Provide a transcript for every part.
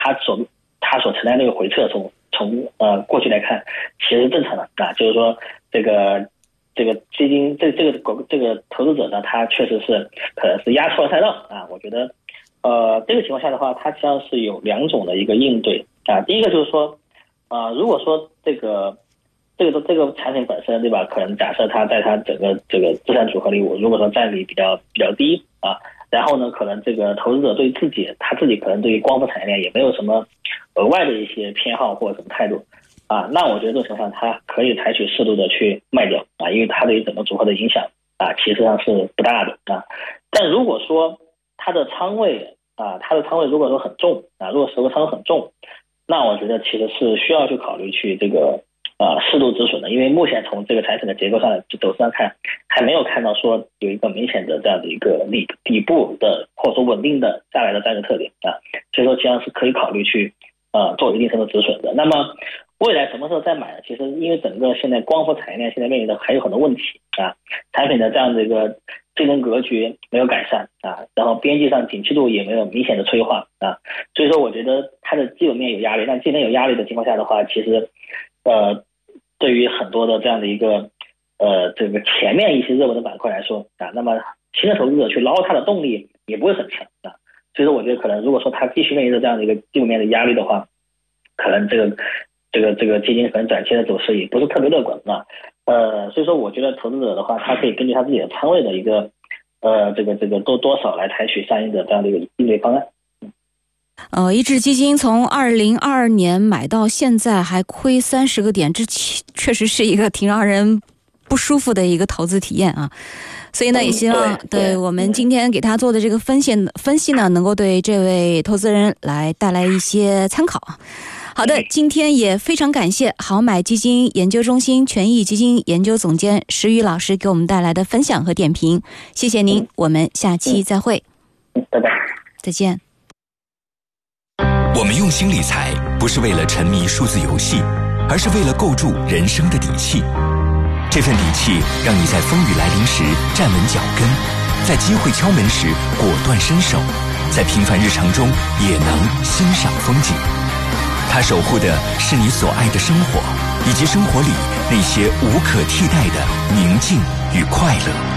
他所承担这个回撤从过去来看其实是正常的啊，就是说这个基金这个投资者呢，他确实是可能是压错了赛道啊。我觉得这个情况下的话，它实际上是有两种的一个应对啊。第一个就是说如果说这个产品本身对吧，可能假设它在它整个这个资产组合里，如果说占比比较低啊，然后呢可能这个投资者对他自己可能对于光伏产业链也没有什么额外的一些偏好或者什么态度啊，那我觉得这种情况下他可以采取适度的去卖掉啊，因为它对于整个组合的影响啊其实上是不大的啊。但如果说它的仓位如果说很重啊，如果持股仓位很重，那我觉得其实是需要去考虑去这个适度止损的，因为目前从这个产品的结构上走势上看，还没有看到说有一个明显的这样的一个底部的或者说稳定的下来的这样一个特点啊，所以说实际上是可以考虑去做一定程度止损的。那么未来什么时候再买呢？其实因为整个现在光伏产业链现在面临的还有很多问题啊，产品的这样的一个竞争格局没有改善啊，然后边际上景气度也没有明显的催化啊，所以说我觉得它的基本面有压力，但基本面有压力的情况下的话，其实对于很多的这样的一个这个前面一些热门的板块来说啊，那么新的投资者去捞它的动力也不会很强啊，所以说我觉得可能如果说它继续面临着这样的一个基本面的压力的话，可能这个基金可能短期的走势也不是特别乐观啊。所以说我觉得投资者的话，他可以根据他自己的仓位的一个这个多少来采取相应的这样的一个应对方案。 一只基金从2022年买到现在还亏30个点，这确实是一个挺让人不舒服的一个投资体验啊。所以呢，也希望对我们今天给他做的这个分析呢，能够对这位投资人来带来一些参考。好的，今天也非常感谢好买基金研究中心权益基金研究总监石宇老师给我们带来的分享和点评，谢谢您，我们下期再会。 拜拜， 再见。 我们用心理财，不是为了沉迷数字游戏，而是为了构筑人生的底气。这份底气让你在风雨来临时站稳脚跟，在机会敲门时果断伸手，在平凡日常中也能欣赏风景。它守护的是你所爱的生活，以及生活里那些无可替代的宁静与快乐。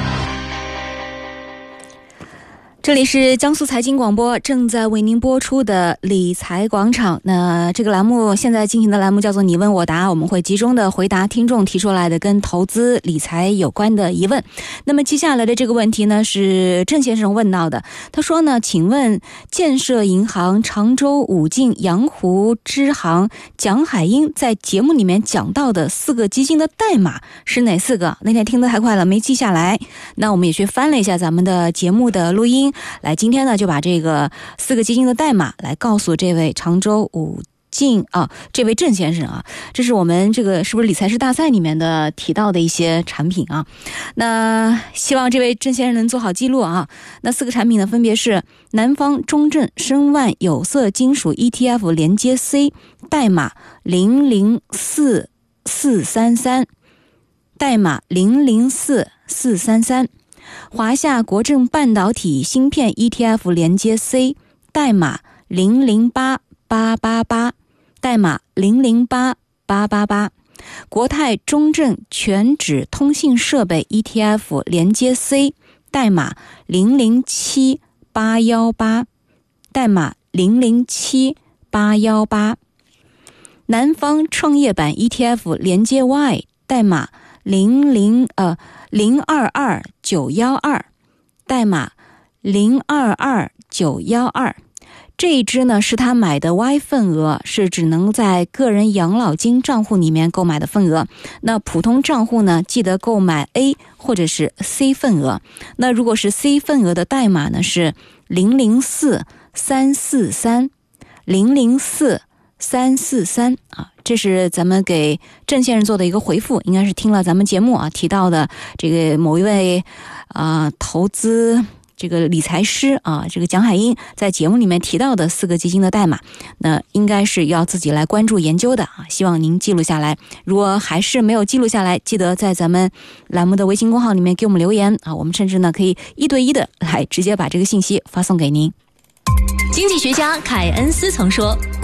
这里是江苏财经广播正在为您播出的理财广场。那这个栏目现在进行的栏目叫做你问我答，我们会集中的回答听众提出来的跟投资理财有关的疑问。那么接下来的这个问题呢，是郑先生问到的。他说呢，请问建设银行、常州武进、阳湖支行、蒋海英在节目里面讲到的4个基金的代码是哪4个？那天听得太快了没记下来，那我们也去翻了一下咱们的节目的录音，来今天呢就把这个4个基金的代码来告诉这位常州武进这位郑先生啊，这是我们这个是不是理财师大赛里面的提到的一些产品啊？那希望这位郑先生能做好记录啊。那4个产品呢，分别是南方中证申万有色金属 ETF 连接 C 代码004433，代码004433。华夏国证半导体芯片 ETF 连接 C 代码008888，代码008888。国泰中证全指通信设备 ETF 连接 C 代码007818，代码007818。南方创业板 ETF 连接 Y 代码022912，代码022912。这一支呢是他买的 Y 份额，是只能在个人养老金账户里面购买的份额。那普通账户呢，记得购买 A 或者是 C 份额。那如果是 C 份额的代码呢是004343， 004343啊。这是咱们给郑先生做的一个回复，应该是听了咱们节目啊提到的这个某一位投资这个理财师啊，这个蒋海英在节目里面提到的4个基金的代码，那应该是要自己来关注研究的啊，希望您记录下来。如果还是没有记录下来，记得在咱们栏目的微信公号里面给我们留言啊，我们甚至呢可以1对1的来直接把这个信息发送给您。 经济学家凯恩斯曾说。